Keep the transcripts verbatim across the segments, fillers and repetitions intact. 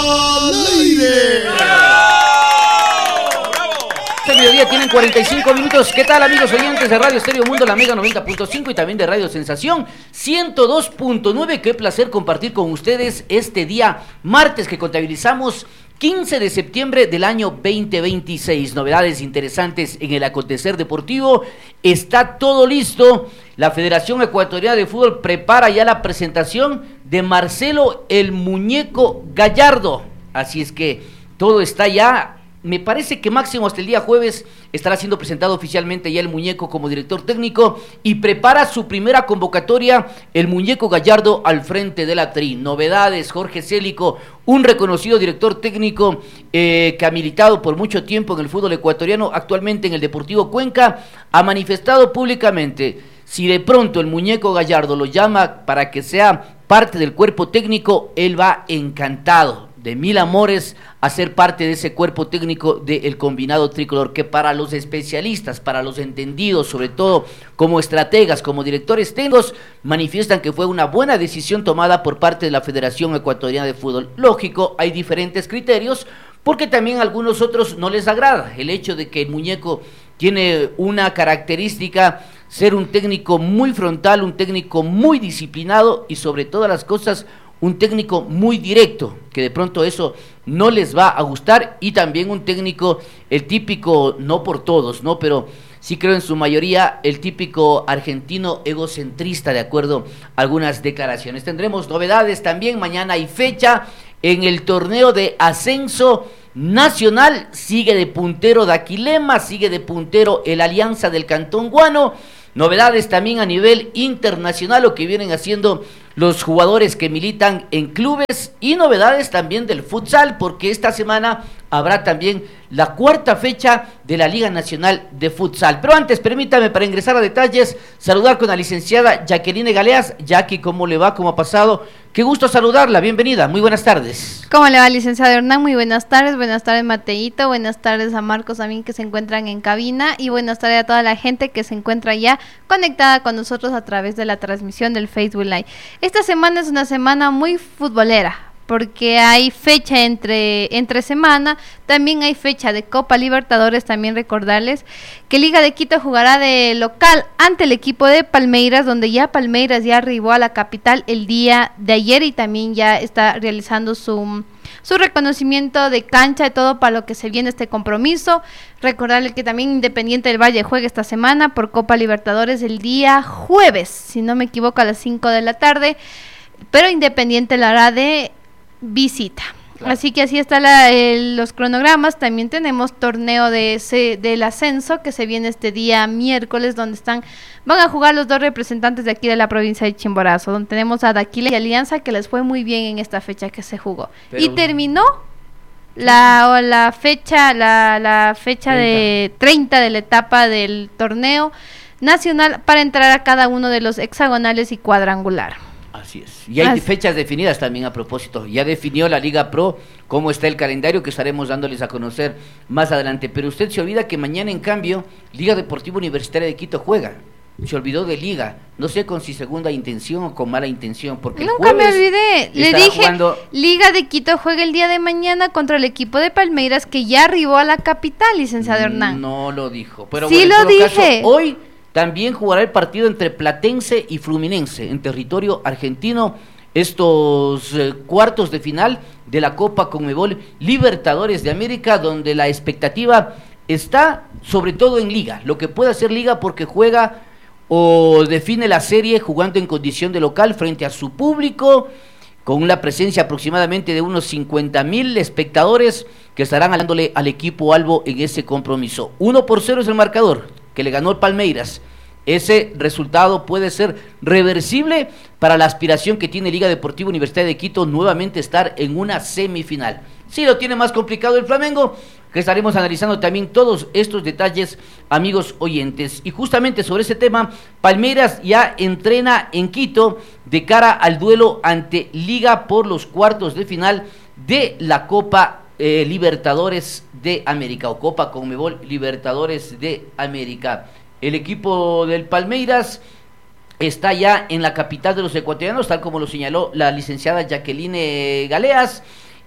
al aire. Este mediodía tienen cuarenta y cinco minutos. ¿Qué tal, amigos oyentes de Radio Estéreo Mundo, la Mega noventa punto cinco y también de Radio Sensación ciento dos punto nueve? Qué placer compartir con ustedes este día martes que contabilizamos quince de septiembre del año veinte veintiséis. Novedades interesantes en el acontecer deportivo. Está todo listo. La Federación Ecuatoriana de Fútbol prepara ya la presentación de Marcelo el Muñeco Gallardo. Así es que todo está ya. Me parece que máximo hasta el día jueves estará siendo presentado oficialmente ya el Muñeco como director técnico y prepara su primera convocatoria el Muñeco Gallardo al frente de la Tri. Novedades: Jorge Célico, un reconocido director técnico eh, que ha militado por mucho tiempo en el fútbol ecuatoriano, actualmente en el Deportivo Cuenca, ha manifestado públicamente: si de pronto el Muñeco Gallardo lo llama para que sea parte del cuerpo técnico, él va encantado, de mil amores, a ser parte de ese cuerpo técnico del combinado tricolor, que para los especialistas, para los entendidos, sobre todo como estrategas, como directores técnicos, manifiestan que fue una buena decisión tomada por parte de la Federación Ecuatoriana de Fútbol. Lógico, hay diferentes criterios, porque también a algunos otros no les agrada el hecho de que el Muñeco tiene una característica, ser un técnico muy frontal, un técnico muy disciplinado y sobre todas las cosas un técnico muy directo, que de pronto eso no les va a gustar, y también un técnico, el típico, no por todos, ¿no? Pero sí creo en su mayoría, el típico argentino egocentrista, de acuerdo a algunas declaraciones. Tendremos novedades también, mañana hay fecha en el torneo de ascenso nacional, sigue de puntero Daquilema, sigue de puntero el Alianza del Cantón Guano. Novedades también a nivel internacional, lo que vienen haciendo los jugadores que militan en clubes, y novedades también del futsal, porque esta semana habrá también la cuarta fecha de la Liga Nacional de Futsal. Pero antes, permítame, para ingresar a detalles, saludar con la licenciada Jacqueline Galeas. Jackie, ¿cómo le va? ¿Cómo ha pasado? Qué gusto saludarla, bienvenida, muy buenas tardes. ¿Cómo le va, licenciado Hernán? Muy buenas tardes, buenas tardes, Mateito, buenas tardes a Marcos también, que se encuentran en cabina, y buenas tardes a toda la gente que se encuentra ya conectada con nosotros a través de la transmisión del Facebook Live. Esta semana es una semana muy futbolera, porque hay fecha entre, entre semana, también hay fecha de Copa Libertadores. También recordarles que Liga de Quito jugará de local ante el equipo de Palmeiras, donde ya Palmeiras ya arribó a la capital el día de ayer y también ya está realizando su, su reconocimiento de cancha y todo para lo que se viene este compromiso. Recordarles que también Independiente del Valle juega esta semana por Copa Libertadores el día jueves, si no me equivoco, a las cinco de la tarde, pero Independiente la hará de visita. Claro. Así que así están los cronogramas. También tenemos torneo de ese, del ascenso que se viene este día miércoles, donde están van a jugar los dos representantes de aquí de la provincia de Chimborazo, donde tenemos a Daquile y Alianza, que les fue muy bien en esta fecha que se jugó. Pero... y terminó la, la fecha la, la fecha treinta de treinta de la etapa del torneo nacional para entrar a cada uno de los hexagonales y cuadrangular. Así es. Y hay Así. fechas definidas también a propósito. Ya definió la Liga Pro cómo está el calendario, que estaremos dándoles a conocer más adelante. Pero usted se olvida que mañana, en cambio, Liga Deportiva Universitaria de Quito juega. Se olvidó de Liga. No sé con si segunda intención o con mala intención. Porque nunca me olvidé. Le dije, jugando... Liga de Quito juega el día de mañana contra el equipo de Palmeiras, que ya arribó a la capital, licenciado Hernán. No lo dijo. Pero sí bueno, lo dije. Caso, hoy... también jugará el partido entre Platense y Fluminense en territorio argentino, estos eh, cuartos de final de la Copa Conmebol Libertadores de América, donde la expectativa está sobre todo en Liga, lo que puede hacer Liga, porque juega o define la serie jugando en condición de local frente a su público, con la presencia aproximadamente de unos cincuenta mil espectadores que estarán hablándole al equipo albo en ese compromiso. Uno por cero es el marcador que le ganó el Palmeiras. Ese resultado puede ser reversible para la aspiración que tiene Liga Deportiva Universitaria de Quito, nuevamente estar en una semifinal. Sí lo tiene más complicado el Flamengo, que estaremos analizando también todos estos detalles, amigos oyentes. Y justamente sobre ese tema, Palmeiras ya entrena en Quito de cara al duelo ante Liga por los cuartos de final de la Copa Eh, Libertadores de América, o Copa Conmebol Libertadores de América. El equipo del Palmeiras está ya en la capital de los ecuatorianos, tal como lo señaló la licenciada Jacqueline Galeas,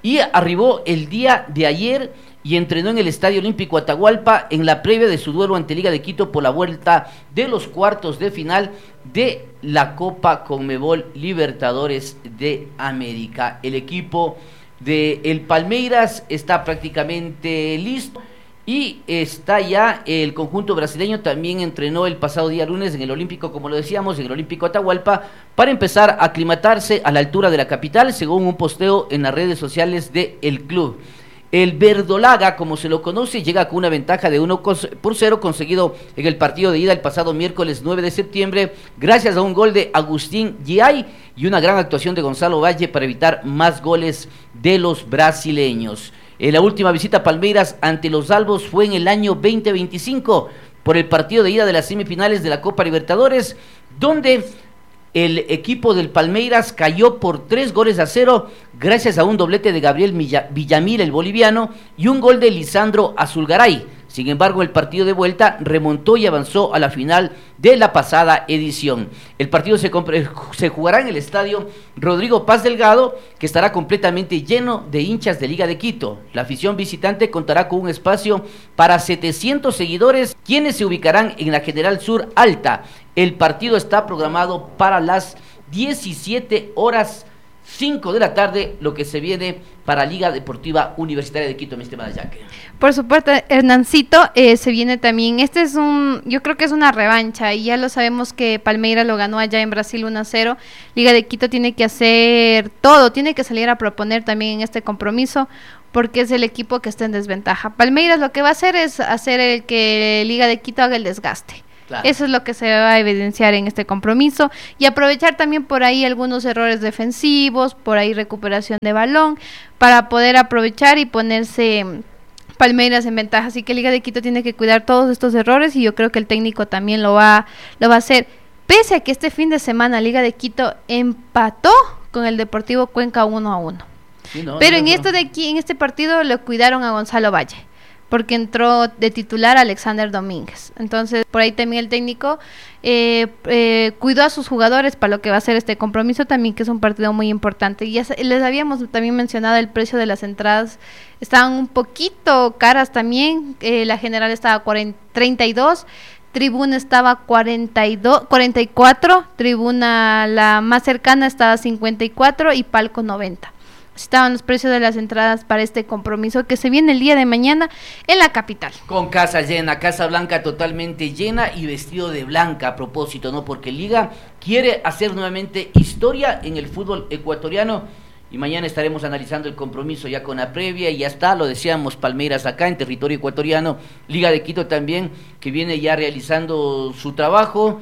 y arribó el día de ayer y entrenó en el Estadio Olímpico Atahualpa en la previa de su duelo ante Liga de Quito por la vuelta de los cuartos de final de la Copa Conmebol Libertadores de América. El equipo de el Palmeiras está prácticamente listo y está ya el conjunto brasileño. También entrenó el pasado día lunes en el Olímpico, como lo decíamos, en el Olímpico Atahualpa, para empezar a aclimatarse a la altura de la capital, según un posteo en las redes sociales del club. El verdolaga, como se lo conoce, llega con una ventaja de uno por cero conseguido en el partido de ida el pasado miércoles nueve de septiembre, gracias a un gol de Agustín Giay y una gran actuación de Gonzalo Valle para evitar más goles de los brasileños. En la última visita a Palmeiras ante los Albos fue en el año veinte veinticinco por el partido de ida de las semifinales de la Copa Libertadores, donde el equipo del Palmeiras cayó por tres goles a cero gracias a un doblete de Gabriel Villamil, el boliviano, y un gol de Lisandro Azulgaray. Sin embargo, el partido de vuelta remontó y avanzó a la final de la pasada edición. El partido se, se jugará en el estadio Rodrigo Paz Delgado, que estará completamente lleno de hinchas de Liga de Quito. La afición visitante contará con un espacio para setecientos seguidores, quienes se ubicarán en la General Sur Alta. El partido está programado para las diecisiete horas cinco de la tarde, lo que se viene para Liga Deportiva Universitaria de Quito, mi estimada Jaque. Por supuesto, Hernancito, eh, se viene también, este es un, yo creo que es una revancha, y ya lo sabemos que Palmeiras lo ganó allá en Brasil uno a cero, Liga de Quito tiene que hacer todo, tiene que salir a proponer también en este compromiso, porque es el equipo que está en desventaja. Palmeiras lo que va a hacer es hacer el que Liga de Quito haga el desgaste. Claro. Eso es lo que se va a evidenciar en este compromiso, y aprovechar también por ahí algunos errores defensivos, por ahí recuperación de balón, para poder aprovechar y ponerse Palmeiras en ventaja. Así que Liga de Quito tiene que cuidar todos estos errores, y yo creo que el técnico también lo va, lo va a hacer, pese a que este fin de semana Liga de Quito empató con el Deportivo Cuenca uno a uno. Sí, no, pero no, en no. esto de aquí, en este partido lo cuidaron a Gonzalo Valle, porque entró de titular Alexander Domínguez. Entonces, por ahí también el técnico eh, eh, cuidó a sus jugadores para lo que va a ser este compromiso también, que es un partido muy importante. Y ya se, les habíamos también mencionado el precio de las entradas, estaban un poquito caras también, eh, la general estaba cuarenta, treinta y dos, tribuna estaba cuarenta y dos, cuarenta y cuatro, tribuna la más cercana estaba cincuenta y cuatro y palco noventa. Estaban los precios de las entradas para este compromiso que se viene el día de mañana en la capital. Con casa llena, Casa Blanca totalmente llena y vestido de blanca a propósito, ¿no? Porque Liga quiere hacer nuevamente historia en el fútbol ecuatoriano, y mañana estaremos analizando el compromiso ya con la previa, y ya está, lo decíamos, Palmeiras acá en territorio ecuatoriano, Liga de Quito también, que viene ya realizando su trabajo,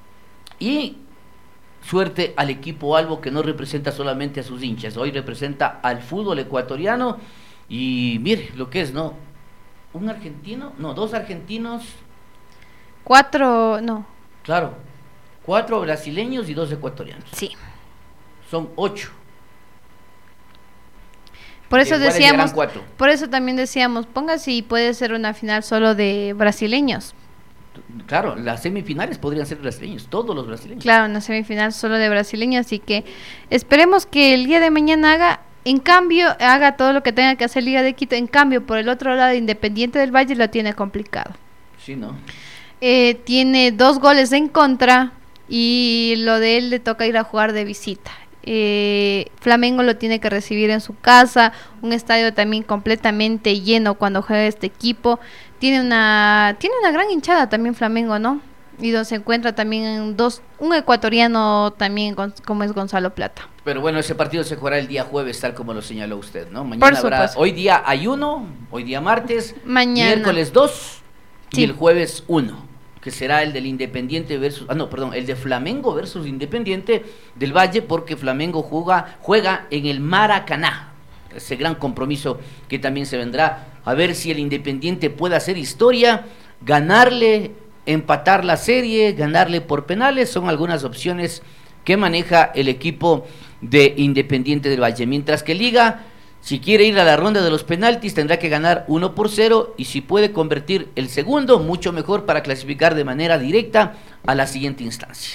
y suerte al equipo Albo, que no representa solamente a sus hinchas, hoy representa al fútbol ecuatoriano. Y mire lo que es, ¿no? Un argentino, no, dos argentinos, cuatro, no. Claro, cuatro brasileños y dos ecuatorianos. Sí. Son ocho. Por eso decíamos, por eso también decíamos, ponga si puede ser una final solo de brasileños. Claro, las semifinales podrían ser brasileños, todos los brasileños. Claro, una semifinal solo de brasileños, así que esperemos que el día de mañana haga, en cambio, haga todo lo que tenga que hacer Liga de Quito. En cambio, por el otro lado, Independiente del Valle lo tiene complicado. Sí, ¿no? Eh, tiene dos goles en contra, y lo de él le toca ir a jugar de visita. Eh, Flamengo lo tiene que recibir en su casa, un estadio también completamente lleno cuando juega este equipo. Tiene una tiene una gran hinchada también Flamengo, ¿no? Y donde se encuentra también dos un ecuatoriano también, como es Gonzalo Plata. Pero bueno, ese partido se jugará el día jueves, tal como lo señaló usted, ¿no? Mañana habrá, hoy día hay uno, hoy día martes, mañana miércoles dos, sí, y el jueves uno, que será el del Independiente versus, ah no, perdón, el de Flamengo versus Independiente del Valle, porque Flamengo juega, juega en el Maracaná, ese gran compromiso que también se vendrá, a ver si el Independiente puede hacer historia, ganarle, empatar la serie, ganarle por penales, son algunas opciones que maneja el equipo de Independiente del Valle, mientras que Liga, si quiere ir a la ronda de los penaltis, tendrá que ganar uno por cero, y si puede convertir el segundo, mucho mejor para clasificar de manera directa a la siguiente instancia.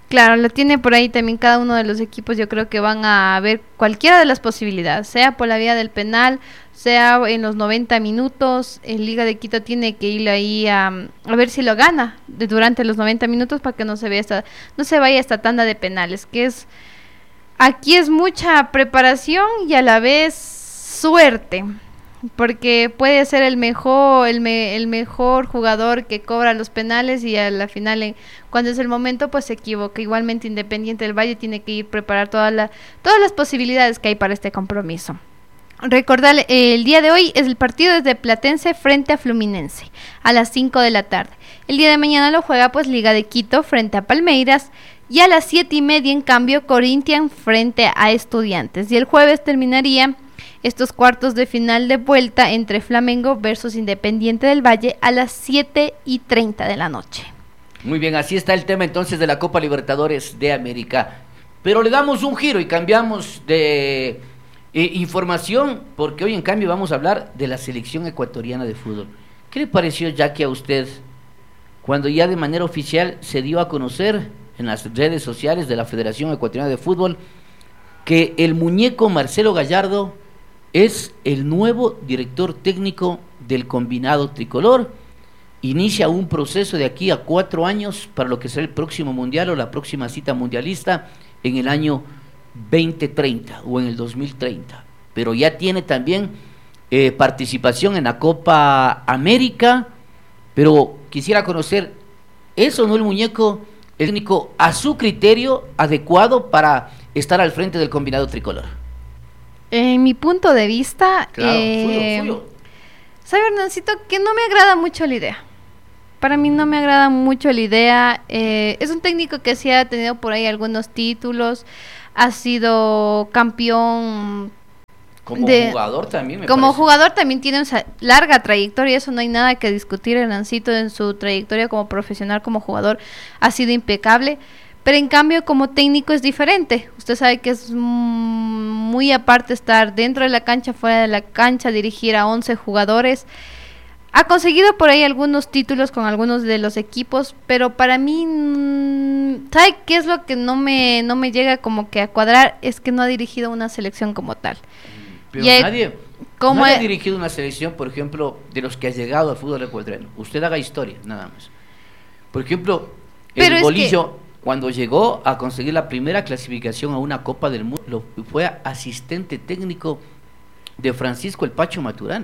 Claro, lo tiene por ahí también cada uno de los equipos. Yo creo que van a ver cualquiera de las posibilidades, sea por la vía del penal, sea en los noventa minutos. El Liga de Quito tiene que ir ahí a, a ver si lo gana de, durante los noventa minutos para que no se vea esta, no se vaya esta tanda de penales, que es aquí es mucha preparación y a la vez suerte. Porque puede ser el mejor el, me, el mejor jugador que cobra los penales y a la final, en, cuando es el momento, pues se equivoca. Igualmente Independiente del Valle tiene que ir a preparar toda la, todas las posibilidades que hay para este compromiso. Recordar, eh, el día de hoy es el partido desde Platense frente a Fluminense a las cinco de la tarde. El día de mañana lo juega pues Liga de Quito frente a Palmeiras y a las siete y media en cambio Corinthians frente a Estudiantes. Y el jueves terminaría estos cuartos de final de vuelta entre Flamengo versus Independiente del Valle a las siete y treinta de la noche. Muy bien, así está el tema entonces de la Copa Libertadores de América. Pero le damos un giro y cambiamos de eh, información, porque hoy en cambio vamos a hablar de la selección ecuatoriana de fútbol. ¿Qué le pareció, Jackie, a usted cuando ya de manera oficial se dio a conocer en las redes sociales de la Federación Ecuatoriana de Fútbol que el muñeco Marcelo Gallardo es el nuevo director técnico del combinado tricolor? Inicia un proceso de aquí a cuatro años para lo que será el próximo mundial o la próxima cita mundialista en el año veinte treinta o en el dos mil treinta. Pero ya tiene también eh, participación en la Copa América. Pero quisiera conocer, ¿es o no el muñeco el técnico a su criterio adecuado para estar al frente del combinado tricolor? En mi punto de vista, claro, eh, suyo, suyo. ¿sabe, Hernancito? Que no me agrada mucho la idea. Para mí no me agrada mucho la idea. Eh, es un técnico que sí ha tenido por ahí algunos títulos, ha sido campeón. Como de, jugador también me Como parece. jugador también tiene una larga trayectoria, eso no hay nada que discutir. Hernancito en su trayectoria como profesional, como jugador, ha sido impecable. Pero en cambio como técnico es diferente. Usted sabe que es muy aparte estar dentro de la cancha, fuera de la cancha, dirigir a once jugadores. Ha conseguido por ahí algunos títulos con algunos de los equipos, pero para mí, ¿sabe qué es lo que no me no me llega como que a cuadrar? Es que no ha dirigido una selección como tal. Pero y nadie, ¿cómo nadie he... ha dirigido una selección, por ejemplo, de los que ha llegado al fútbol ecuatoriano. Usted haga historia, nada más. Por ejemplo, Pero el es Bolillo... que... cuando llegó a conseguir la primera clasificación a una Copa del Mundo, lo, fue asistente técnico de Francisco El Pacho Maturana.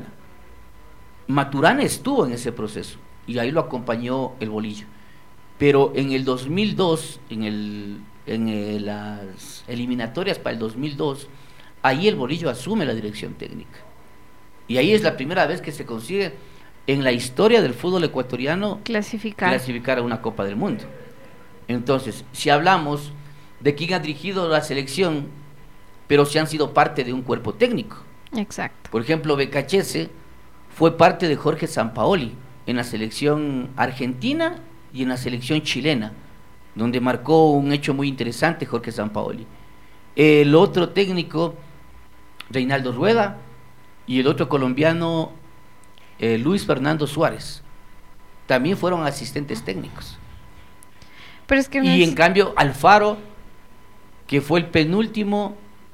Maturana estuvo en ese proceso y ahí lo acompañó el Bolillo. Pero en el dos mil dos, en, el, en el, las eliminatorias para el dos mil dos, ahí el Bolillo asume la dirección técnica. Y ahí es la primera vez que se consigue en la historia del fútbol ecuatoriano clasificar, clasificar a una Copa del Mundo. Entonces, si hablamos de quién ha dirigido la selección, pero si han sido parte de un cuerpo técnico. Exacto. Por ejemplo, Becachese fue parte de Jorge Sampaoli en la selección argentina y en la selección chilena, donde marcó un hecho muy interesante Jorge Sampaoli. El otro técnico, Reinaldo Rueda, y el otro colombiano, eh, Luis Fernando Suárez, también fueron asistentes técnicos. Pero es que y en cambio Alfaro, que fue el penúltimo,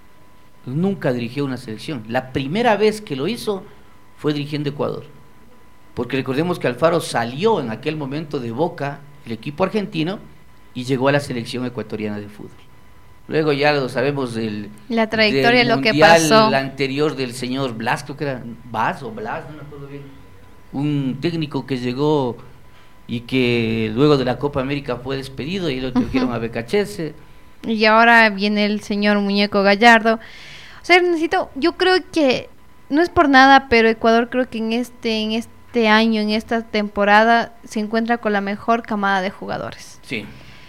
nunca dirigió una selección. La primera vez que lo hizo fue dirigiendo Ecuador, porque recordemos que Alfaro salió en aquel momento de Boca, el equipo argentino, y llegó a la selección ecuatoriana de fútbol. Luego ya lo sabemos del la trayectoria, del lo que mundial pasó anterior del señor Blas, creo que era Bas o Blas, no me acuerdo bien, un técnico que llegó y que luego de la Copa América fue despedido y lo trajeron uh-huh. a Becachese. Y ahora viene el señor Muñeco Gallardo. O sea, necesito, yo creo que, no es por nada, pero Ecuador creo que en este, en este año, en esta temporada, se encuentra con la mejor camada de jugadores. Sí.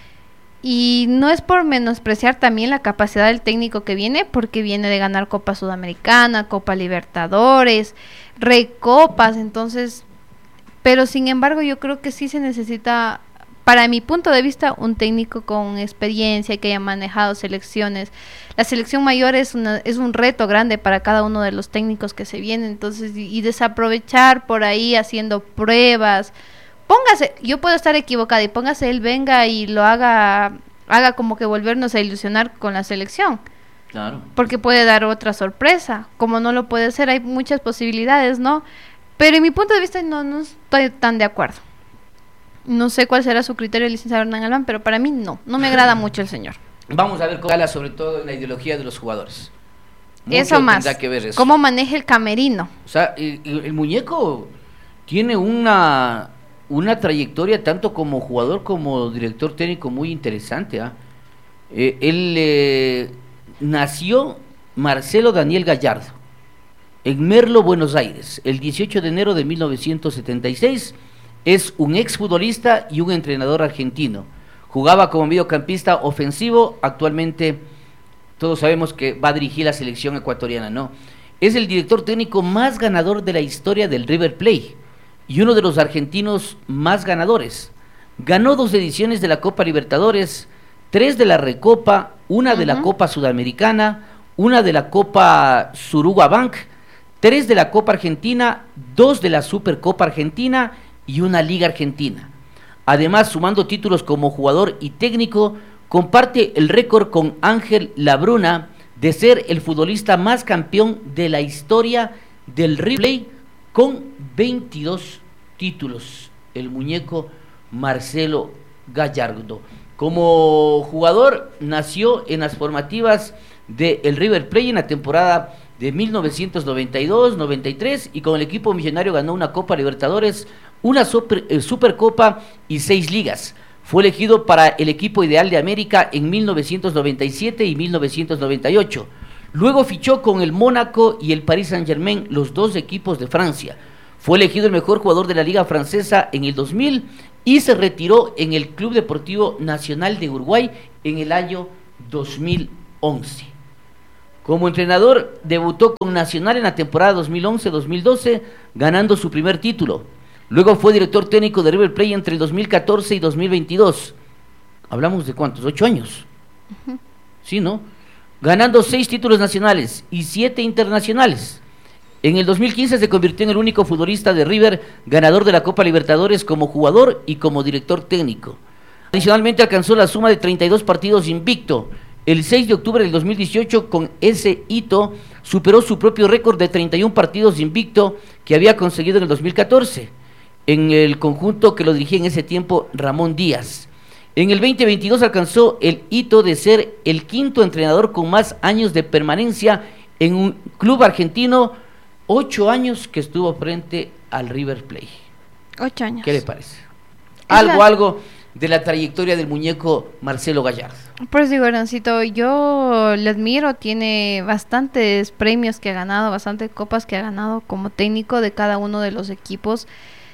Y no es por menospreciar también la capacidad del técnico que viene, porque viene de ganar Copa Sudamericana, Copa Libertadores, Recopas, entonces... Pero sin embargo yo creo que sí se necesita, para mi punto de vista, un técnico con experiencia que haya manejado selecciones. La selección mayor es una, es un reto grande para cada uno de los técnicos que se vienen, entonces y, y desaprovechar por ahí haciendo pruebas. Póngase, yo puedo estar equivocada y póngase él venga y lo haga haga como que volvernos a ilusionar con la selección. Claro. Porque puede dar otra sorpresa, como no lo puede hacer, hay muchas posibilidades, ¿no? Pero en mi punto de vista no, no estoy tan de acuerdo. No sé cuál será su criterio, licenciado Hernán Galván, pero para mí no, no me agrada mucho el señor. Vamos a ver cómo habla sobre todo en la ideología de los jugadores. Mucho Eso más, tendrá que ver eso. cómo maneja el camerino. O sea, el, el- el muñeco tiene una, una trayectoria tanto como jugador como director técnico muy interesante. ¿ah? Eh, él eh, nació Marcelo Daniel Gallardo en Merlo, Buenos Aires, el dieciocho de enero de mil novecientos setenta y seis. Es un exfutbolista y un entrenador argentino. Jugaba como mediocampista ofensivo, actualmente todos sabemos que va a dirigir la selección ecuatoriana, ¿no? Es el director técnico más ganador de la historia del River Plate y uno de los argentinos más ganadores. Ganó dos ediciones de la Copa Libertadores, tres de la Recopa, una de la Ujú. Copa Sudamericana, una de la Copa Suruga Bank, tres de la Copa Argentina, dos de la Supercopa Argentina y una Liga Argentina. Además, sumando títulos como jugador y técnico, comparte el récord con Ángel Labruna de ser el futbolista más campeón de la historia del River Plate con veintidós títulos. El muñeco Marcelo Gallardo. Como jugador, nació en las formativas del River Plate en la temporada de mil novecientos noventa y dos noventa y tres y con el equipo millonario ganó una Copa Libertadores, una super, eh, Supercopa y seis ligas. Fue elegido para el equipo ideal de América en mil novecientos noventa y siete y mil novecientos noventa y ocho. Luego fichó con el Mónaco y el Paris Saint-Germain, los dos equipos de Francia. Fue elegido el mejor jugador de la Liga Francesa en el dos mil y se retiró en el Club Deportivo Nacional de Uruguay en el año dos mil once. Como entrenador, debutó con Nacional en la temporada dos mil once dos mil doce, ganando su primer título. Luego fue director técnico de River Plate entre el dos mil catorce y dos mil veintidós. Hablamos de cuántos, ocho años. Uh-huh. Sí, ¿no? Ganando seis títulos nacionales y siete internacionales. En el dos mil quince se convirtió en el único futbolista de River ganador de la Copa Libertadores como jugador y como director técnico. Adicionalmente alcanzó la suma de treinta y dos partidos invicto. El seis de octubre del dos mil dieciocho, con ese hito, superó su propio récord de treinta y un partidos invicto que había conseguido en el dos mil catorce. En el conjunto que lo dirigía en ese tiempo Ramón Díaz. En el veinte veintidós alcanzó el hito de ser el quinto entrenador con más años de permanencia en un club argentino, ocho años que estuvo frente al River Plate. Ocho años. ¿Qué le parece? Algo, la... algo de la trayectoria del muñeco Marcelo Gallardo. Por eso digo, Hernancito, yo le admiro, tiene bastantes premios que ha ganado, bastantes copas que ha ganado como técnico de cada uno de los equipos.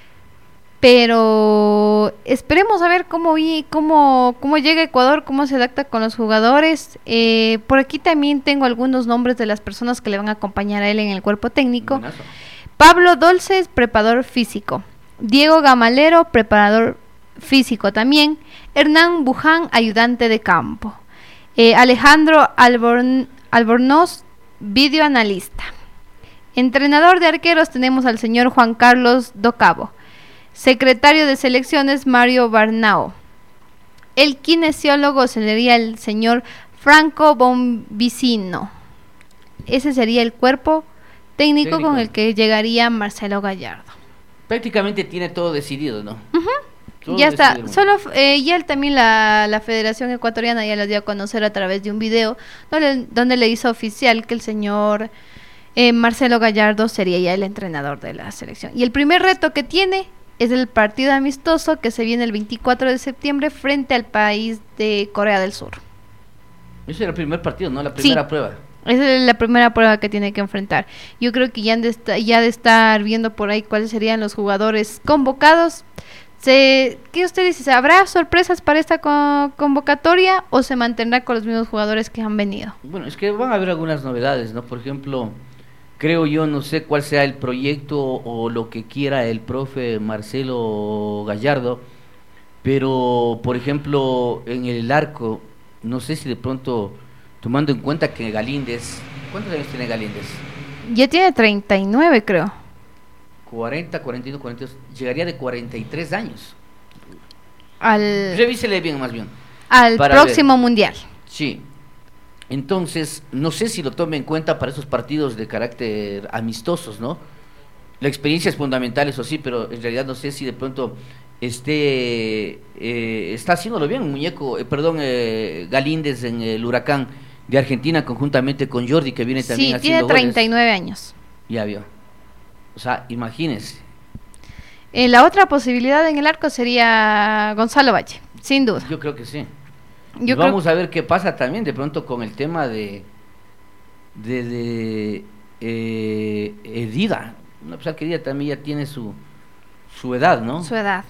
Pero esperemos a ver cómo vi, cómo, cómo llega a Ecuador, cómo se adapta con los jugadores. Eh, por aquí también tengo algunos nombres de las personas que le van a acompañar a él en el cuerpo técnico. Buenazo. Pablo Dolces, preparador físico. Diego Gamalero, preparador físico también. Hernán Buján, ayudante de campo. Eh, Alejandro Alborn, Albornoz, videoanalista. Entrenador de arqueros tenemos al señor Juan Carlos Docabo. Secretario de selecciones Mario Barnao. El kinesiólogo sería el señor Franco Bombicino. Ese sería el cuerpo técnico, técnico con el que llegaría Marcelo Gallardo. Prácticamente tiene todo decidido, ¿no? Uh-huh. Ya está. Solo eh, ya también la, la Federación Ecuatoriana ya lo dio a conocer a través de un video donde, donde le hizo oficial que el señor eh, Marcelo Gallardo sería ya el entrenador de la selección. Y el primer reto que tiene es el partido amistoso que se viene el veinticuatro de septiembre frente al país de Corea del Sur. Ese era el primer partido, ¿no? La primera sí, prueba. Esa es la primera prueba que tiene que enfrentar. Yo creo que ya han de, esta, ya de estar viendo por ahí cuáles serían los jugadores convocados. Se, ¿Qué usted dice? ¿Habrá sorpresas para esta co- convocatoria o se mantendrá con los mismos jugadores que han venido? Bueno, es que van a haber algunas novedades, ¿no? Por ejemplo, creo yo, no sé cuál sea el proyecto o lo que quiera el profe Marcelo Gallardo, pero, por ejemplo, en el arco, no sé si de pronto, tomando en cuenta que Galíndez, ¿cuántos años tiene Galíndez? Ya tiene treinta y nueve, creo. cuarenta, cuarenta y uno, cuarenta y dos, llegaría de cuarenta y tres años. Al... Revísele bien, más bien. al para próximo ver. mundial. Sí. Entonces, no sé si lo tome en cuenta para esos partidos de carácter amistosos, ¿no? La experiencia es fundamental, eso sí, pero en realidad no sé si de pronto esté eh, está haciéndolo bien, muñeco, eh, perdón, eh, Galíndez en el Huracán de Argentina conjuntamente con Jordi, que viene también Sí, haciendo tiene goles. treinta y nueve años. Ya vio. O sea, imagínense. Eh, la otra posibilidad en el arco sería Gonzalo Valle, sin duda. Yo creo que sí. Yo Y creo- vamos a ver qué pasa también de pronto con el tema de de, de eh, Edida. Una persona que Edida también ya tiene su su edad, ¿no? su edad.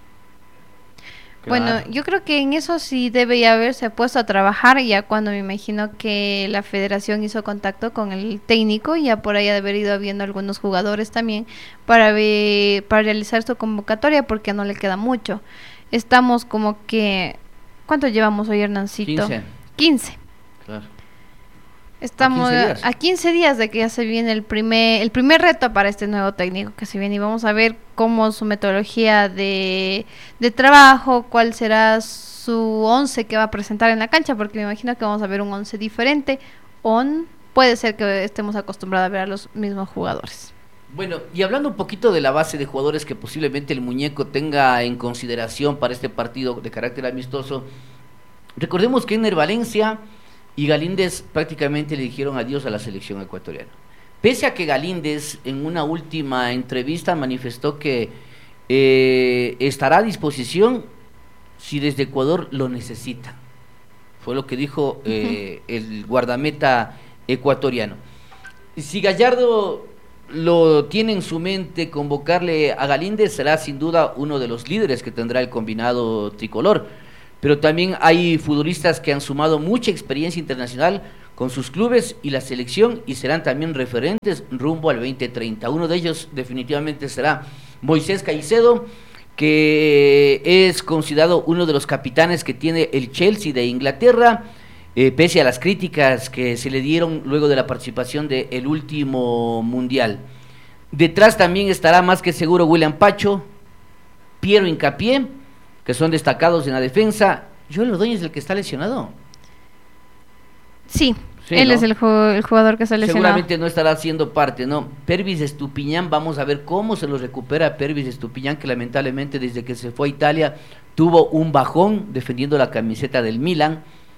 Claro. Bueno, yo creo que en eso sí debe ya haberse puesto a trabajar ya cuando me imagino que la federación hizo contacto con el técnico, ya por ahí ha de haber ido viendo algunos jugadores también para ver, para realizar su convocatoria porque no le queda mucho. Estamos como que ¿cuánto llevamos hoy, Hernancito? quince. quince. Claro. Estamos A quince días. a quince días de que ya se viene el primer el primer reto para este nuevo técnico que se viene y vamos a ver cómo su metodología de, de trabajo, cuál será su once que va a presentar en la cancha, porque me imagino que vamos a ver un once diferente, o puede ser que estemos acostumbrados a ver a los mismos jugadores. Bueno, y hablando un poquito de la base de jugadores que posiblemente el muñeco tenga en consideración para este partido de carácter amistoso, recordemos que Ener Valencia y Galíndez prácticamente le dijeron adiós a la selección ecuatoriana. Pese a que Galíndez en una última entrevista manifestó que eh, estará a disposición si desde Ecuador lo necesitan. Fue lo que dijo eh, uh-huh. el guardameta ecuatoriano. Si Gallardo lo tiene en su mente convocarle a Galíndez, será sin duda uno de los líderes que tendrá el combinado tricolor. Pero también hay futbolistas que han sumado mucha experiencia internacional con sus clubes y la selección y serán también referentes rumbo al veinte treinta. Uno de ellos definitivamente será Moisés Caicedo, que es considerado uno de los capitanes que tiene el Chelsea de Inglaterra, eh, pese a las críticas que se le dieron luego de la participación del último mundial. Detrás también estará más que seguro William Pacho, Piero Hincapié, que son destacados en la defensa. Joel Ordóñez es el que está lesionado. Sí, sí él ¿no? es el, ju- el jugador que está lesionado. Seguramente no estará haciendo parte, ¿no? Pervis Estupiñán, vamos a ver cómo se lo recupera Pervis Estupiñán, que lamentablemente desde que se fue a Italia tuvo un bajón defendiendo la camiseta del Milan.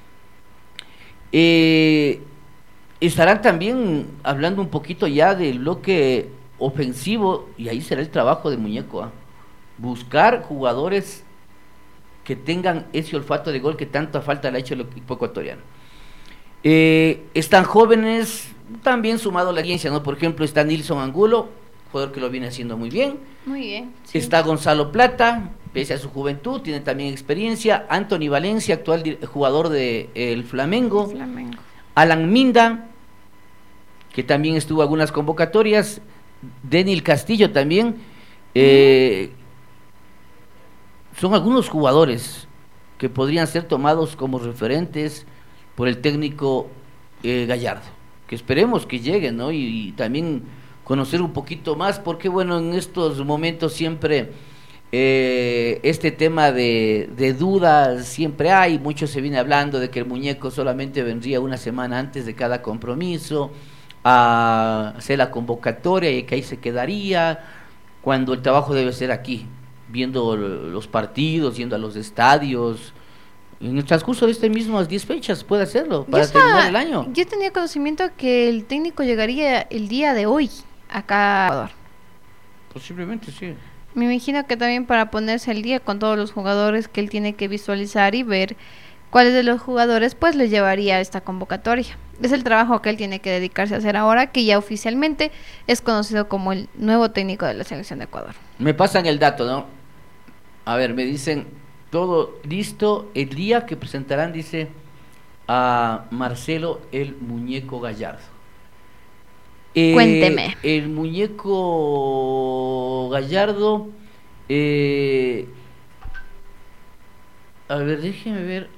Eh, estarán también hablando un poquito ya del bloque ofensivo, y ahí será el trabajo de Muñeco, ¿eh? Buscar jugadores que tengan ese olfato de gol que tanta falta le ha hecho el equipo ecuatoriano. Eh, están jóvenes, también sumado a la experiencia, ¿no? Por ejemplo, está Nilson Angulo, jugador que lo viene haciendo muy bien. Muy bien. Sí. Está Gonzalo Plata, pese a su juventud, tiene también experiencia. Anthony Valencia, actual di- jugador de eh, el Flamengo. Flamengo. Alan Minda, que también estuvo en algunas convocatorias. Denil Castillo también. Eh, son algunos jugadores que podrían ser tomados como referentes por el técnico eh, Gallardo, que esperemos que lleguen, ¿no? Y, y también conocer un poquito más, porque bueno, en estos momentos siempre eh, este tema de, de dudas siempre hay, mucho se viene hablando de que el muñeco solamente vendría una semana antes de cada compromiso a hacer la convocatoria y que ahí se quedaría, cuando el trabajo debe ser aquí, viendo los partidos, yendo a los estadios. En el transcurso de este mismo diez fechas puede hacerlo para Yo sa- terminar el año. Yo tenía conocimiento que el técnico llegaría el día de hoy acá a Ecuador. Posiblemente sí. Me imagino que también para ponerse al día con todos los jugadores que él tiene que visualizar y ver cuáles de los jugadores pues le llevaría a esta convocatoria. Es el trabajo que él tiene que dedicarse a hacer ahora, que ya oficialmente es conocido como el nuevo técnico de la selección de Ecuador. Me pasan el dato, ¿no? A ver, me dicen todo listo el día que presentarán, dice, a Marcelo el Muñeco Gallardo. Eh, Cuénteme. El Muñeco Gallardo, eh, a ver, déjeme ver.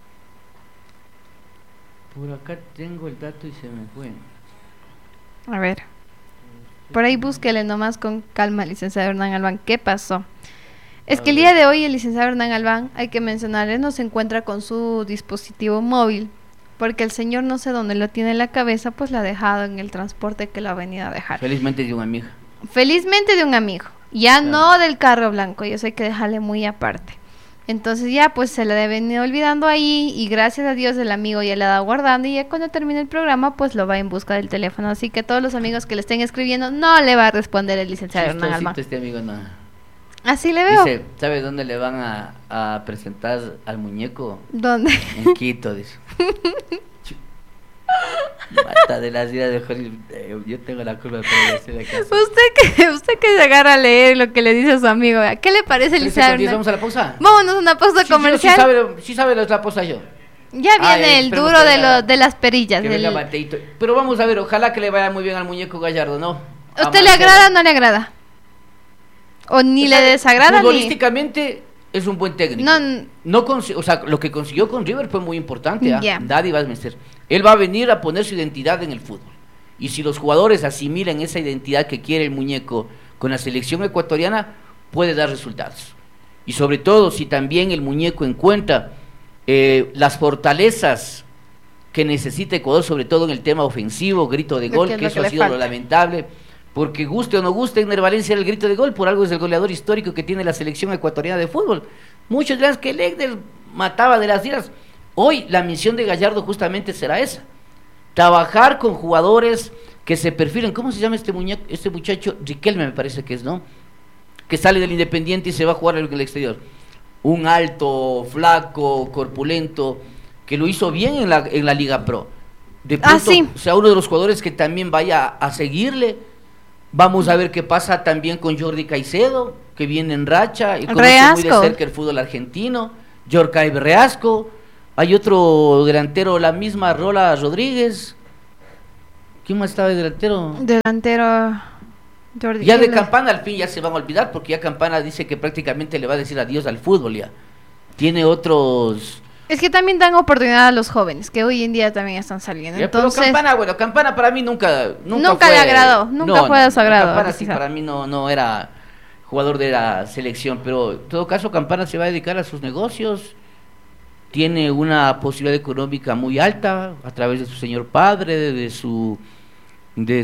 Por acá tengo el dato y se me fue. A ver. Por ahí búsquele nomás con calma, licenciado Hernán Albán. ¿Qué pasó? Es que el día de hoy el licenciado Hernán Albán, hay que mencionarle, no se encuentra con su dispositivo móvil, porque el señor no sé dónde lo tiene en la cabeza, pues lo ha dejado en el transporte que lo ha venido a dejar. Felizmente de un amigo. Felizmente de un amigo, ya Claro. no del carro blanco, y eso hay que dejarle muy aparte. Entonces ya pues se le ha venido olvidando ahí y gracias a Dios el amigo ya le ha dado guardando y ya cuando termine el programa pues lo va en busca del teléfono. Así que todos los amigos que le estén escribiendo no le va a responder el licenciado Hernán Albán. Chistosito este amigo, no. Así le veo. Dice, ¿sabes dónde le van a, a presentar al muñeco? ¿Dónde? En Quito, dice. Mata de las ideas de Jorge. Eh, Yo tengo la culpa por decirle que hace. Usted que usted que se agarra a leer lo que le dice a su amigo. ¿Vea? ¿Qué le parece el trece licenciado con diez, Hernán? ¿Vamos a la pausa? Vámonos a una pausa Sí, comercial. Sí, sabe, sí sabe lo- la pausa yo. Ya Ah, viene ya, el esperemos duro que de, venga- lo, de las perillas. Que del- venga Mateito. Pero vamos a ver, ojalá que le vaya muy bien al muñeco Gallardo, ¿no? A ¿Usted le Marcelo. agrada o no le agrada? ¿O ni O le sea, desagrada ni...? Futbolísticamente es un buen técnico. No, n- No consi- o sea, lo que consiguió con River fue muy importante. ¿ah? Ya. Nadie va a vencer. Él va a venir a poner su identidad en el fútbol. Y si los jugadores asimilan esa identidad que quiere el muñeco con la selección ecuatoriana, puede dar resultados. Y sobre todo, si también el muñeco encuentra eh, las fortalezas que necesita Ecuador, sobre todo en el tema ofensivo, grito de Lo gol, que es que lo eso que ha le sido lo falta. lamentable. Porque guste o no guste, Ener Valencia era el grito de gol, por algo es el goleador histórico que tiene la selección ecuatoriana de fútbol. Muchos dirán que el Egner mataba de las iras. Hoy la misión de Gallardo justamente será esa. Trabajar con jugadores que se perfilen. ¿Cómo se llama este muñeco, este muchacho? Riquelme me parece que es, ¿no? Que sale del Independiente y se va a jugar en el exterior. Un alto, flaco, corpulento, que lo hizo bien en la, en la Liga Pro. De Ah, pronto, sí. sea uno de los jugadores que también vaya a, a seguirle. Vamos a ver qué pasa también con Jordi Caicedo, que viene en racha y conoce muy de Reasco. cerca el fútbol argentino. Yorcay Reasco. Hay otro delantero, la misma Rola Rodríguez. ¿Quién más estaba de delantero? Delantero Jordi. Ya de Gil. Campana al fin ya se van a olvidar, porque ya Campana dice que prácticamente le va a decir adiós al fútbol ya. Tiene otros... Es que también dan oportunidad a los jóvenes, que hoy en día también están saliendo. Ya, pero Entonces, Campana, bueno, Campana para mí nunca... Nunca, Nunca fue- le agradó, nunca fue de su agrado, Campana sí quizá. para mí no, no era jugador de la selección, pero en todo caso Campana se va a dedicar a sus negocios. Tiene una posibilidad económica muy alta a través de su señor padre, de, de su de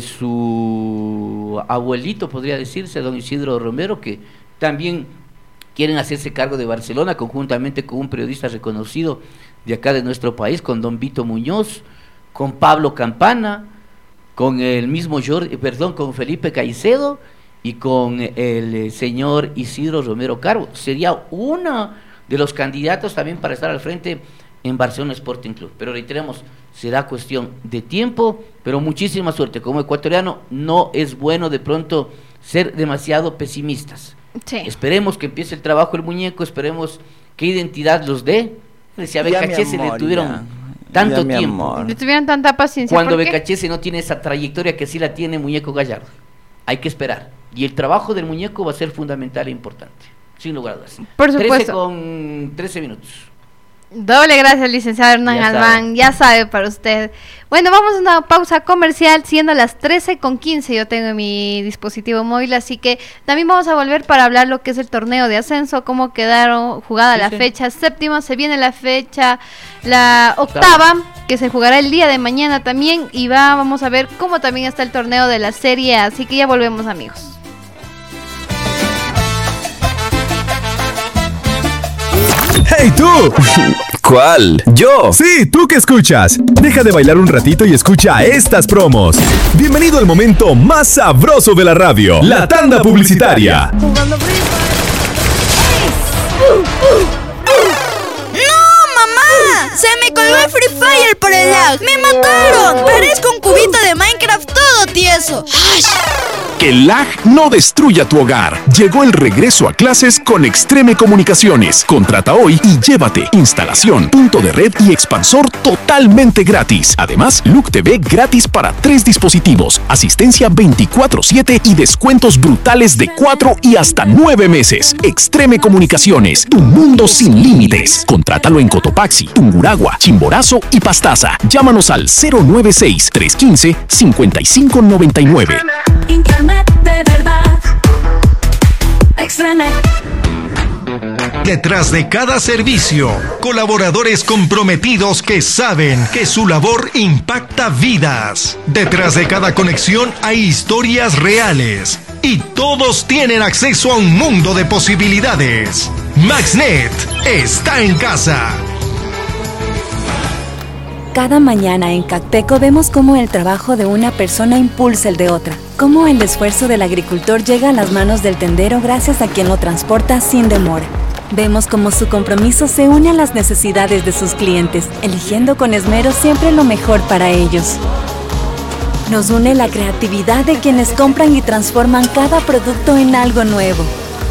su abuelito, podría decirse, don Isidro Romero, que también quieren hacerse cargo de Barcelona conjuntamente con un periodista reconocido de acá de nuestro país, con don Vito Muñoz, con Pablo Campana, con el mismo Jordi, perdón, con Felipe Caicedo y con el eh, señor Isidro Romero Carbo. Sería uno de los candidatos también para estar al frente en Barcelona Sporting Club. Pero reiteremos, será cuestión de tiempo, pero muchísima suerte. Como ecuatoriano no es bueno de pronto ser demasiado pesimistas. sí. Esperemos que empiece el trabajo el muñeco, esperemos que identidad los dé. Si a Ya, mi Becachese le amor, tuvieron ya. tanto Ya, mi tiempo. amor. Le tuvieron tanta paciencia. Cuando ¿por qué? Becachese no tiene esa trayectoria que sí la tiene Muñeco Gallardo. Hay que esperar. Y el trabajo del muñeco va a ser fundamental e importante. Sin lugar a dudas. Por trece supuesto. con trece minutos. Doble gracias, licenciado Hernán Ya Albán. sabe. Ya sabe para usted. Bueno, vamos a una pausa comercial, siendo las trece con quince. Yo tengo mi dispositivo móvil, así que también vamos a volver para hablar lo que es el torneo de ascenso, cómo quedaron jugada Sí, la sí. fecha séptima. Se viene la fecha, la octava, que se jugará el día de mañana también. Y va, vamos a ver cómo también está el torneo de la Serie A. Así que ya volvemos, amigos. ¡Hey tú! ¿Cuál? ¿Yo? Sí, tú que escuchas. Deja de bailar un ratito y escucha estas promos. Bienvenido al momento más sabroso de la radio, la tanda publicitaria. Jugando Free ¡No, mamá! ¡Se me colgó el Free Fire por el lag! ¡Me mataron! Parezco un cubito de Minecraft todo tieso. ¡Ay! Que el lag no destruya tu hogar. Llegó el regreso a clases con Extreme Comunicaciones. Contrata hoy y llévate instalación, punto de red y expansor totalmente gratis. Además, Look T V gratis para tres dispositivos, asistencia veinticuatro siete y descuentos brutales de cuatro y hasta nueve meses. Extreme Comunicaciones, tu mundo sin límites. Contrátalo en Cotopaxi, Tunguragua, Chimborazo y Pastaza. Llámanos al cero nueve seis, tres uno cinco, cinco cinco nueve nueve. Internet de verdad. Extranet. Detrás de cada servicio, colaboradores comprometidos que saben que su labor impacta vidas. Detrás de cada conexión hay historias reales y todos tienen acceso a un mundo de posibilidades. MaxNet está en casa. Cada mañana en Cacpeco vemos cómo el trabajo de una persona impulsa el de otra, cómo el esfuerzo del agricultor llega a las manos del tendero gracias a quien lo transporta sin demora. Vemos cómo su compromiso se une a las necesidades de sus clientes, eligiendo con esmero siempre lo mejor para ellos. Nos une la creatividad de quienes compran y transforman cada producto en algo nuevo.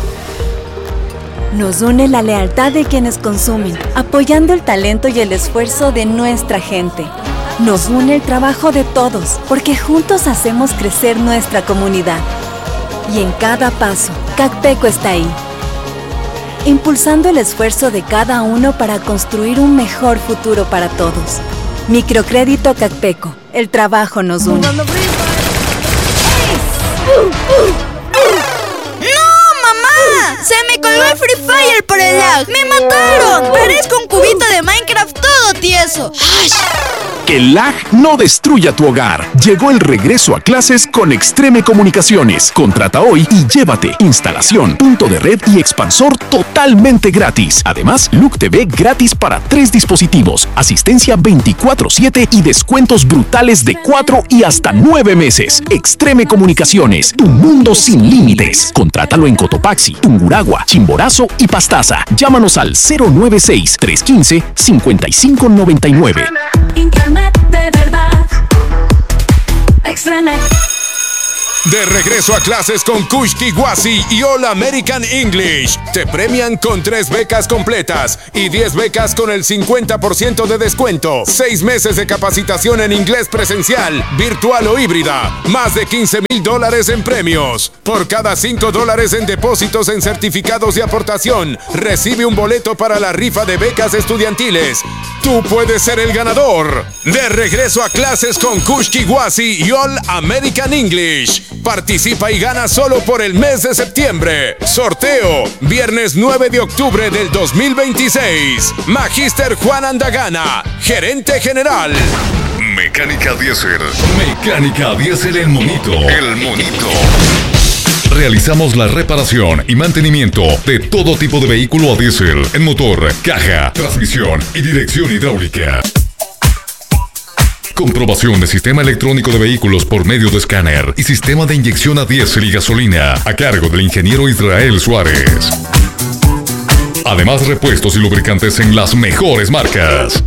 Nos une la lealtad de quienes consumen, apoyando el talento y el esfuerzo de nuestra gente. Nos une el trabajo de todos, porque juntos hacemos crecer nuestra comunidad. Y en cada paso, Cacpeco está ahí, impulsando el esfuerzo de cada uno para construir un mejor futuro para todos. Microcrédito Cacpeco, el trabajo nos une. ¡No, mamá! ¡Se me colgó el Free Fire por el lag! ¡Me mataron! Parezco un cubito de Minecraft todo tieso. ¡Ay! Que el lag no destruya tu hogar. Llegó el regreso a clases con Extreme Comunicaciones. Contrata hoy y llévate instalación, punto de red y expansor totalmente gratis. Además, Look T V gratis para tres dispositivos, asistencia veinticuatro siete y descuentos brutales de cuatro y hasta nueve meses. Extreme Comunicaciones, tu mundo sin límites. Contrátalo en Cotopaxi, Tunguragua, Chimborazo y Pastaza. Llámanos al cero nueve seis, tres uno cinco, cinco cinco nueve nueve. Internet de verdad. Extranet. De regreso a clases con Kush Kiwasi y All American English. Te premian con tres becas completas y diez becas con el cincuenta por ciento de descuento. Seis meses de capacitación en inglés presencial, virtual o híbrida. Más de quince mil dólares en premios. Por cada cinco dólares en depósitos en certificados de aportación, recibe un boleto para la rifa de becas estudiantiles. Tú puedes ser el ganador. De regreso a clases con Kush Kiwasi y All American English. Participa y gana solo por el mes de septiembre. Sorteo, viernes nueve de octubre del dos mil veintiséis. Magíster Juan Andagana, gerente general. Mecánica Diesel. Mecánica Diesel El Monito. El Monito. Realizamos la reparación y mantenimiento de todo tipo de vehículo a diésel en motor, caja, transmisión y dirección hidráulica. Comprobación de sistema electrónico de vehículos por medio de escáner y sistema de inyección a diésel y gasolina a cargo del ingeniero Israel Suárez. Además, repuestos y lubricantes en las mejores marcas.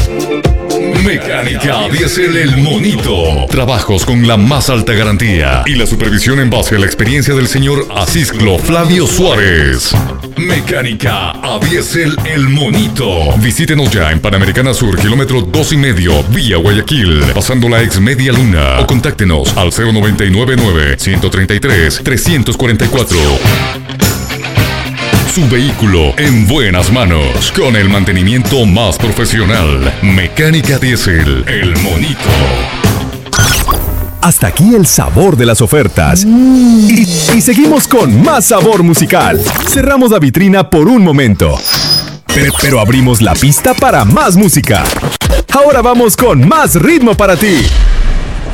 Mecánica Diesel El Monito. Trabajos con la más alta garantía y la supervisión en base a la experiencia del señor Asisclo Flavio Suárez. Mecánica a Diesel El Monito. Visítenos ya en Panamericana Sur, kilómetro dos y medio, vía Guayaquil, pasando la ex Media Luna, o contáctenos al cero nueve nueve nueve, uno tres tres, tres cuatro cuatro. Su vehículo en buenas manos, con el mantenimiento más profesional. Mecánica Diesel El Monito. Hasta aquí el sabor de las ofertas. Y, y seguimos con más sabor musical. Cerramos la vitrina por un momento, pero, pero abrimos la pista para más música. Ahora vamos con más ritmo para ti.